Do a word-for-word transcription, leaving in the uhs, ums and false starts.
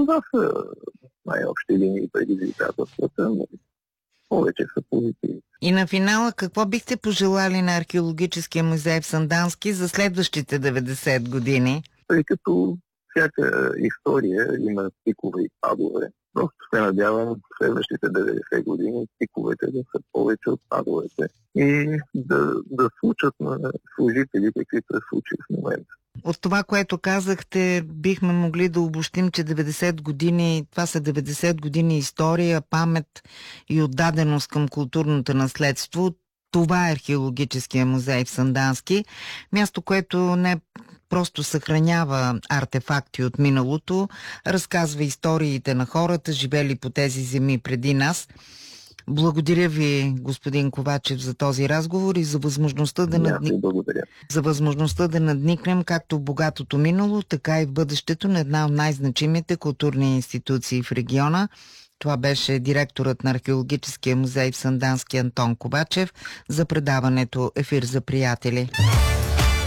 Това са най-общи линии предизвикателствата, но повече са позитивни. И на финала, какво бихте пожелали на Археологическия музей в Сандански за следващите деветдесет години? Тъй като всяка история има пикове и падове, просто се надявам в следващите деветдесет години пиковете да са повече от падовете и да, да случат на служителите, каквито се случи в момента. От това, което казахте, бихме могли да обобщим, че деветдесет години, това са деветдесет години история, памет и отдаденост към културното наследство. Това е Археологическия музей в Сандански. Място, което не просто съхранява артефакти от миналото, разказва историите на хората, живели по тези земи преди нас. Благодаря ви, господин Ковачев, за този разговор и за възможността да, надни... за възможността да надникнем както в богатото минало, така и в бъдещето на една от най-значимите културни институции в региона. Това беше директорът на Археологическия музей в Сандански Антон Ковачев за предаването Ефир за приятели.